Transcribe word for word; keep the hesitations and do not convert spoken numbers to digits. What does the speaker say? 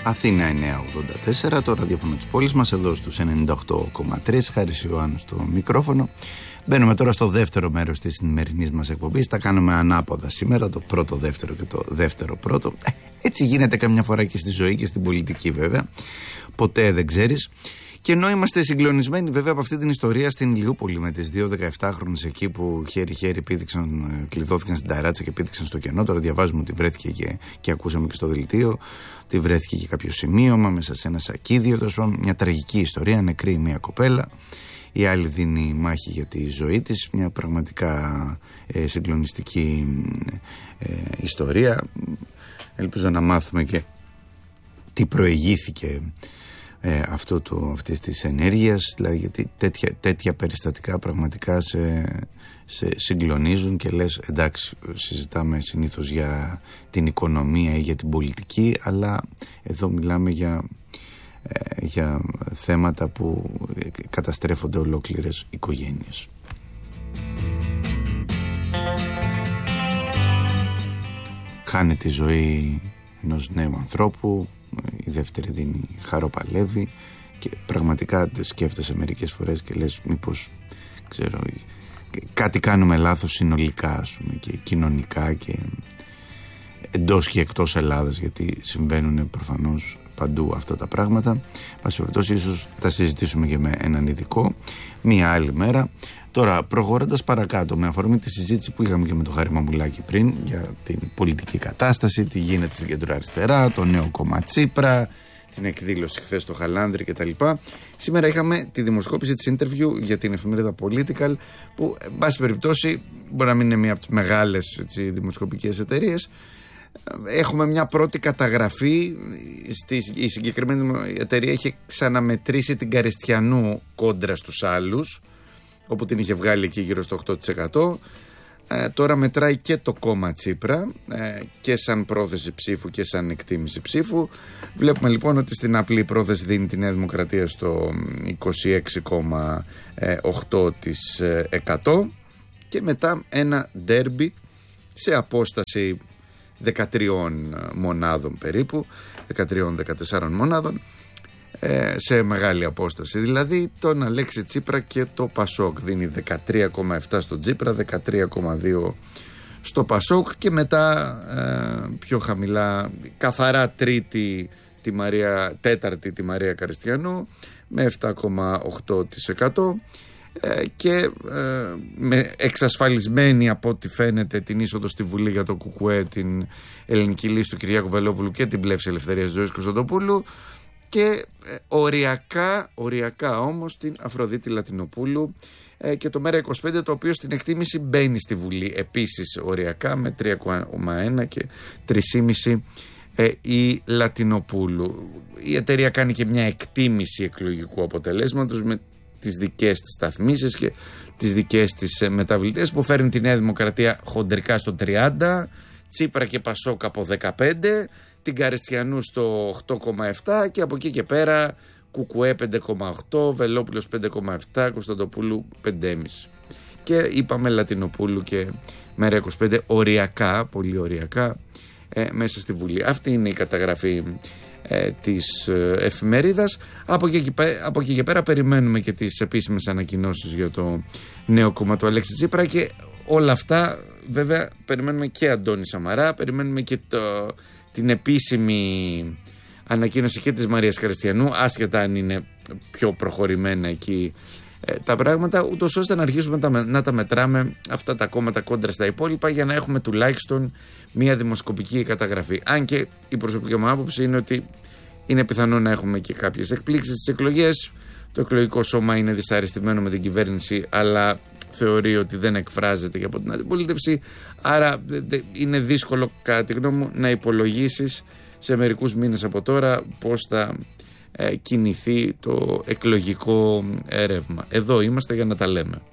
Αθήνα εννιακόσια ογδόντα τέσσερα, το ραδιόφωνο της πόλης μας, εδώ στους ενενήντα οκτώ κόμμα τρία. Χάρης Ιωάννου στο μικρόφωνο. Μπαίνουμε τώρα στο δεύτερο μέρος της σημερινής μας εκπομπής. Τα κάνουμε ανάποδα σήμερα, το πρώτο δεύτερο και το δεύτερο πρώτο. Ε, έτσι γίνεται καμιά φορά και στη ζωή και στην πολιτική βέβαια. Ποτέ δεν ξέρεις. Και ενώ είμαστε συγκλονισμένοι βέβαια από αυτή την ιστορία στην Ηλιούπολη με τις δύο δεκαεπτάχρονες εκεί που χέρι-χέρι πήδηξαν, κλειδώθηκαν στην ταράτσα και πήδηξαν στο κενό. Τώρα διαβάζουμε ότι βρέθηκε και, και ακούσαμε και στο δελτίο ότι βρέθηκε και κάποιο σημείωμα μέσα σε ένα σακίδιο. Τέλος πάντων, μια τραγική ιστορία, νεκρή μια κοπέλα. Η άλλη δίνει μάχη για τη ζωή της. Μια πραγματικά ε, συγκλονιστική ε, ιστορία. Ελπίζω να μάθουμε και τι προηγήθηκε Ε, αυτό το, αυτής της ενέργειας, δηλαδή, γιατί τέτοια, τέτοια περιστατικά πραγματικά σε, σε συγκλονίζουν και λες εντάξει, συζητάμε συνήθως για την οικονομία ή για την πολιτική, αλλά εδώ μιλάμε για, ε, για θέματα που καταστρέφονται ολόκληρες οικογένειες. Χάνει τη ζωή ενός νέου ανθρώπου, η δεύτερη δίνει χαροπαλεύει και πραγματικά σκέφτεσαι μερικές φορές και λες μήπως ξέρω, κάτι κάνουμε λάθος συνολικά, ας πούμε, και κοινωνικά και εντός και εκτός Ελλάδας, γιατί συμβαίνουν προφανώς παντού αυτά τα πράγματα. Πάση περιπτώσει, ίσως τα συζητήσουμε και με έναν ειδικό μία άλλη μέρα. Τώρα, προχωρώντας παρακάτω, με αφορμή τη συζήτηση που είχαμε και με τον Χάρη Μαμουλάκη πριν για την πολιτική κατάσταση, τι γίνεται στην κεντροαριστερά, το νέο κόμμα Τσίπρα, την εκδήλωση χθες στο Χαλάνδρη κτλ. Σήμερα είχαμε τη δημοσκόπηση της interview για την εφημερίδα Political, που, εν πάση περιπτώσει, μπορεί να μην είναι μία από τις μεγάλες έτσι, δημοσκοπικές εταιρείες. Έχουμε μια πρώτη καταγραφή. Στη, η συγκεκριμένη εταιρεία είχε ξαναμετρήσει την Καριστιανού κόντρα στους άλλους, όπου την είχε βγάλει εκεί γύρω στο οκτώ τοις εκατό. Ε, τώρα μετράει και το κόμμα Τσίπρα, ε, και σαν πρόθεση ψήφου και σαν εκτίμηση ψήφου. Βλέπουμε λοιπόν ότι στην απλή πρόθεση δίνει τη Νέα Δημοκρατία στο είκοσι έξι κόμμα οκτώ τοις εκατό και μετά ένα ντέρμπι σε απόσταση δεκατριών μονάδων περίπου, δεκατρία δεκατέσσερα μονάδων, σε μεγάλη απόσταση, δηλαδή τον Αλέξη Τσίπρα και το Πασόκ. Δίνει δεκατρία κόμμα επτά στο Τσίπρα, δεκατρία κόμμα δύο στο Πασόκ και μετά ε, πιο χαμηλά, καθαρά τρίτη τη Μαρία, τέταρτη τη Μαρία Καριστιανού με επτά κόμμα οκτώ τοις εκατό ε, και ε, με εξασφαλισμένη από ό,τι φαίνεται την είσοδο στη Βουλή για το ΚΚΕ, την ελληνική λύση του Κυριάκου Βελόπουλου και την πλεύση ελευθερίας Ζωής Κωνσταντοπούλου, και ε, οριακά, οριακά όμως την Αφροδίτη Λατινοπούλου ε, και το Μέρα είκοσι πέντε, το οποίο στην εκτίμηση μπαίνει στη Βουλή επίσης οριακά με τρία κόμμα ένα και τρία κόμμα πέντε ε, η Λατινοπούλου. Η εταιρεία κάνει και μια εκτίμηση εκλογικού αποτελέσματος με τις δικές της σταθμίσεις και τις δικές της ε, μεταβλητές, που φέρνει τη Νέα Δημοκρατία χοντρικά στο τριάντα, Τσίπρα και Πασόκ από δεκαπέντε, την Καριστιανού στο οκτώ κόμμα επτά και από εκεί και πέρα ΚΚΕ πέντε κόμμα οκτώ, Βελόπουλος πέντε κόμμα επτά, Κωνσταντοπούλου πέντε κόμμα πέντε. Και είπαμε Λατινοπούλου και Μέρα είκοσι πέντε οριακά, πολύ οριακά, ε, μέσα στη Βουλή. Αυτή είναι η καταγραφή ε, της ε, εφημερίδας. Από εκεί, από εκεί και πέρα περιμένουμε και τις επίσημες ανακοινώσεις για το νέο κόμμα του Αλέξη Τσίπρα και όλα αυτά βέβαια περιμένουμε και Αντώνη Σαμαρά, περιμένουμε και το, την επίσημη ανακοίνωση και της Μαρίας Καριστιανού, άσχετα αν είναι πιο προχωρημένα εκεί ε, τα πράγματα, ούτως ώστε να αρχίσουμε τα, να τα μετράμε αυτά τα κόμματα κόντρα στα υπόλοιπα, για να έχουμε τουλάχιστον μία δημοσκοπική καταγραφή. Αν και η προσωπική μου άποψη είναι ότι είναι πιθανό να έχουμε και κάποιες εκπλήξεις στις εκλογές. Το εκλογικό σώμα είναι δυσαρεστημένο με την κυβέρνηση, αλλά θεωρεί ότι δεν εκφράζεται και από την αντιπολίτευση, άρα είναι δύσκολο κατά τη γνώμη μου να υπολογίσεις σε μερικούς μήνες από τώρα πώς θα ε, κινηθεί το εκλογικό ρεύμα. Εδώ είμαστε για να τα λέμε.